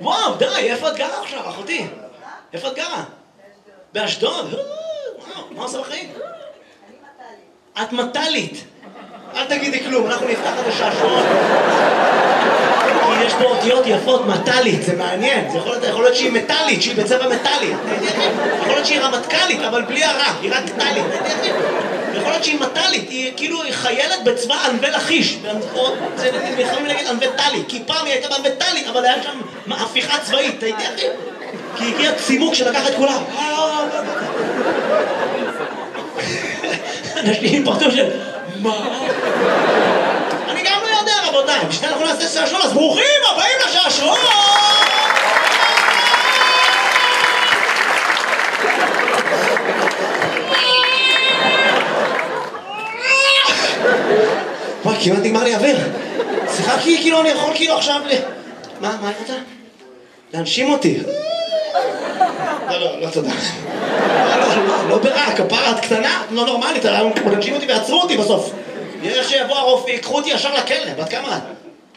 וואו, די, איפה את גרה עכשיו, אחותי? איפה את גרה? באשדוד? וואו, מה עושה בחיים? את מטלית. אל תגידי כלום, אנחנו נפתח את השעשועון. כי יש פה אותיות יפות, מטלית, זה מעניין. זה יכול להיות שהיא מטלית, שהיא בצבע מטלי. יכול להיות שהיא רמטכ"לית, אבל בלי הרע, היא רק טלית. יכול להיות שהיא מטלית, היא כאילו חיילת בצבא ענבי לכיש. זה יכולים להגיד ענבי טלי, כי פעם היא הייתה בענבי טלי, אבל היה שם הפיכה צבאית, הייתי אחי? כי הגיע צימוק שלקח את כולם. אנשים פרטו של... מה? אני גם לא יודע, רבותיי. בשביל אנחנו נעשה שעשועון, אז ברוכים הבאים לשעשועון! וואי, כמעט נגמר לי אוויר. שיחקתי כאילו, אני יכול כאילו עכשיו מה אני רוצה? להנשים אותי. לא תודה. לא ברע, כפרה את קטנה, לא נורמלית, להנשים אותי ועצרו אותי בסוף. איך שיבוא הרופא, יקחו אותי ישר לכלא, בת כמה את?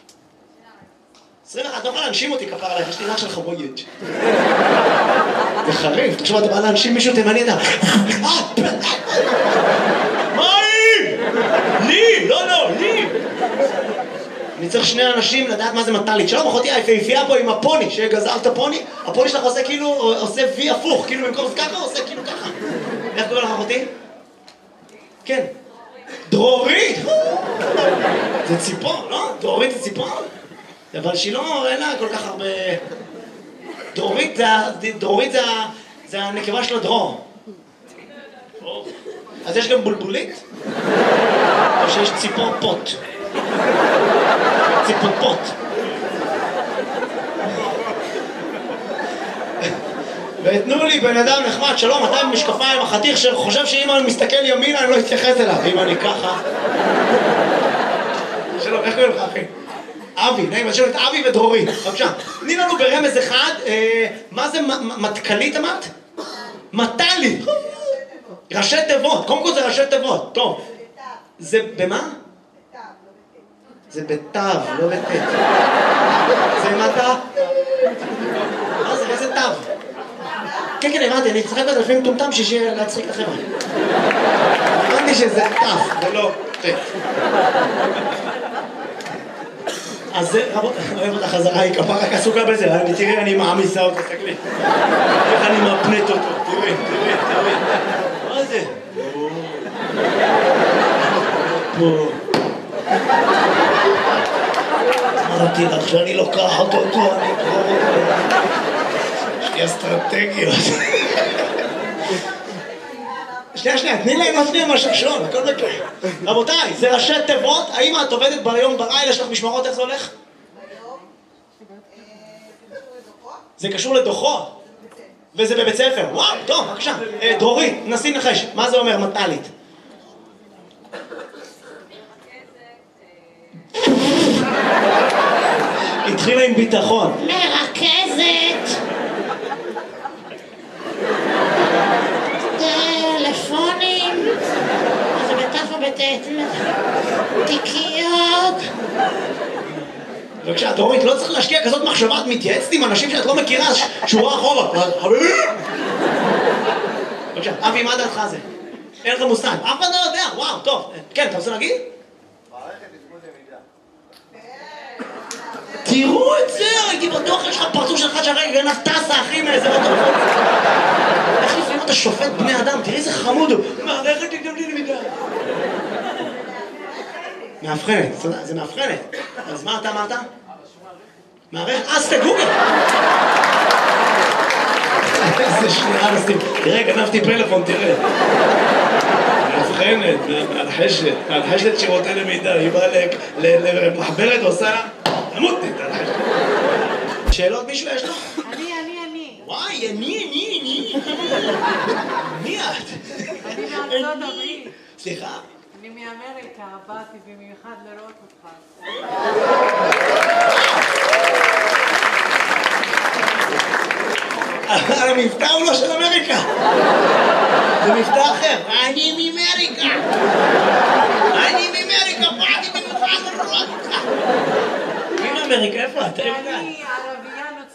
21, לא יכולה להנשים אותי כפרה עליך, יש לי רח של חבויץ'. זה חריף, תחשוב, אתה בא להנשים מישהו תימני, אתה... מה היא? לי! לא, לי! אני צריך שני אנשים לדעת מה זה מטלית. שלום, אחותי היפהפייה פה עם הפוני, שגזרת פוני, הפוני שלך עושה כאילו, עושה וי הפוך, כאילו במקום ככה, עושה כאילו ככה. איך קורא לך אחותי? כן. דרורית! זה ציפור, לא? דרורית זה ציפור? אבל שהיא לא, אין לה כל כך הרבה... דרורית זה הנקבה של הדרור. אז יש גם בולבולית? או שיש ציפור פוט? ציפור פוט. ותנו לי בן אדם נחמד, שלום, אתה עם משקפיים, החתיך שחושב שאם אני מסתכל ימינה אני לא אתייחס אליו, אם אני ככה. שלום, איך קוראים לך אחי? אבי, נעים, אז שלום את אבי ודרורי, בבקשה. תני לנו ברמז אחד, מה זה מטכלית אמרת? מטלי. ראשי תיבות, קודם כל זה ראשי תיבות, טוב. זה במה? זה בתו, לא בתת. זה מטה? מה זה, איזה תו? כן, הבנתי, אני צריך לדעת לפעמים טומטם שיהיה להצחיק את החבר'ה. הבנתי שזה תף, ולא תת. אז זה, אוהב אותה חזרה, היא כפה רק עסוקה בזה, תראי, אני מעמיסה אותו, תסתכלי. איך אני מפנט אותו, תראי. מה זה? פה. אמרתי לך שאני לוקח אותו, אני אקרור אותו. יש לי אסטרטגיות. שנייה, תני להם עוד שנייה מהשעשועון, הכל בקר. רבותיי, זה ראשי תיבות, האם את עובדת ביום בלילה, יש לך משמרות, איך זה הולך? זה קשור לדוחות? וזה בבית ספר, וואו, טוב, בבקשה. דרורית, נסי נחש, מה זה אומר מטלית? התחילה עם ביטחון. מרכזת. טלפונים. זה בתף ובתת. תיקיות. בבקשה, דורית, לא צריך להשקיע כזאת מחשבה, את מתייעצת עם אנשים שאת לא מכירה, שורה אחורה. בבקשה, אבי, מה דעתך זה? אין לך מושג. אף אחד לא יודע, וואו, טוב. כן, אתה רוצה להגיד? תראו את זה, הייתי בטוח, יש לך פרצוף שלך שהרגע גנב טסה, אחי, מאיזה בטוח. איך לפעמים אתה שופט בני אדם, תראי איזה חמוד הוא. מערכת תגדלי למידה. מאבחנת, זה מאבחנת. אז מה אתה אמרת? מערכת, אז תגוגל. איזה שנייה נסים. תראה, גנבתי פלאפון, תראה. מאבחנת, מהלחשת שירותי למידה, היא באה למחברת ועושה... תמותי, תלחשת. שאלות מישהו יש לו? אני. וואי, אני. מי את? אני מארצות הברית. סליחה? אני מאמריקה, באתי במיוחד לראות אותך. המבטא הוא לא של אמריקה. זה מבטא אחר. אני מאמריקה. באתי במיוחד לראות אותך. מי מאמריקה? איפה את? אני ערבית.